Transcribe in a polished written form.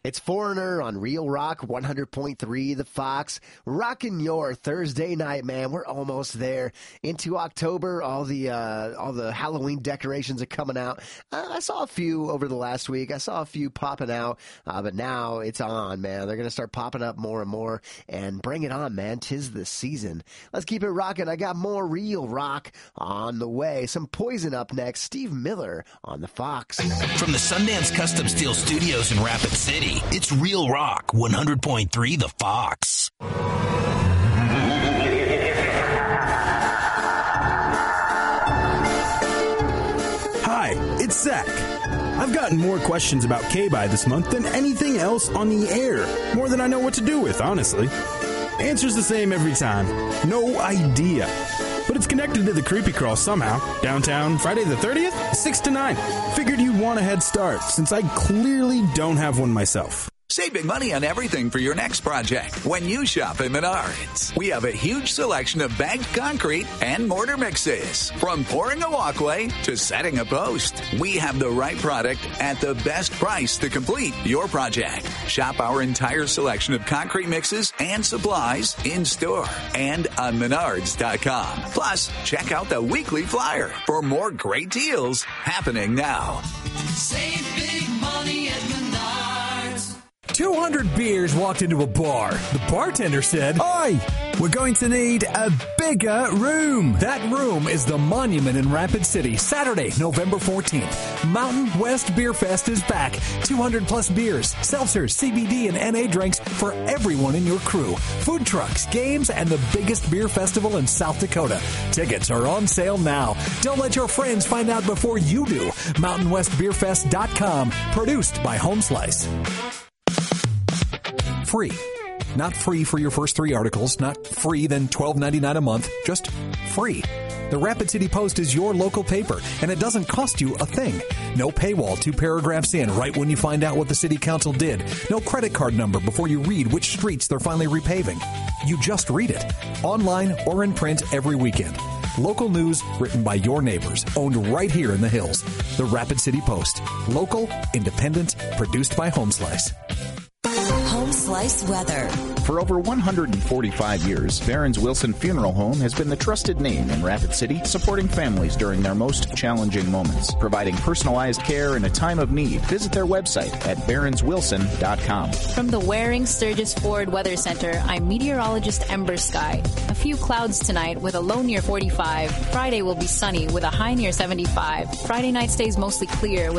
It's Foreigner on Real Rock 100.3 The Fox. Rocking your Thursday night, man. We're almost there into October. All the Halloween decorations are coming out. I saw a few over the last week. I saw a few popping out, but now it's on, man. They're going to start popping up more and more, and bring it on, man. 'Tis the season. Let's keep it rocking. I got more Real Rock on the way. Some Poison up next. Steve Miller on The Fox. From the Sundance Custom Steel Studios in Rapid City, it's Real Rock 100.3 The Fox. Hi, it's Zach. I've gotten more questions about K-Buy this month than anything else on the air. More than I know what to do with, honestly. Answer's the same every time. No idea. But it's connected to the Creepy Crawl somehow. Downtown, Friday the 30th, 6 to 9. Figured you'd want a head start, since I clearly don't have one myself. Save big money on everything for your next project when you shop at Menards. We have a huge selection of bagged concrete and mortar mixes. From pouring a walkway to setting a post, we have the right product at the best price to complete your project. Shop our entire selection of concrete mixes and supplies in store and on Menards.com. Plus, check out the weekly flyer for more great deals happening now. Save big money at Menards. 200 beers walked into a bar. The bartender said, "Oi, we're going to need a bigger room." That room is the Monument in Rapid City, Saturday, November 14th. Mountain West Beer Fest is back. 200 plus beers, seltzers, CBD, and NA drinks for everyone in your crew. Food trucks, games, and the biggest beer festival in South Dakota. Tickets are on sale now. Don't let your friends find out before you do. MountainWestBeerFest.com. Produced by Home Slice. Free. Not free for your first 3 articles, not free then $12.99 a month, just free. The Rapid City Post is your local paper, and it doesn't cost you a thing. No paywall 2 paragraphs in right when you find out what the city council did. No credit card number before you read which streets they're finally repaving. You just read it, online or in print every weekend. Local news written by your neighbors, owned right here in the hills. The Rapid City Post. Local, independent, produced by Home Slice. Home Slice weather. For over 145 years, Barron's Wilson Funeral Home has been the trusted name in Rapid City, supporting families during their most challenging moments, providing personalized care in a time of need. Visit their website at barronswilson.com. From the Waring Sturgis Ford Weather Center, I'm meteorologist Ember Sky. A few clouds tonight with a low near 45. Friday will be sunny with a high near 75. Friday night stays mostly clear with